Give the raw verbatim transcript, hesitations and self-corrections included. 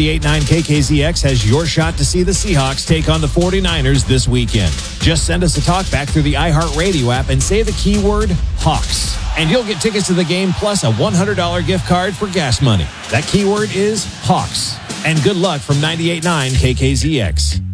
ninety-eight point nine K K Z X has your shot to see the Seahawks take on the forty-niners this weekend. Just send us a talkback through the iHeartRadio app and say the keyword Hawks, and you'll get tickets to the game plus a one hundred dollars gift card for gas money. That keyword is Hawks. And good luck from ninety-eight point nine K K Z X.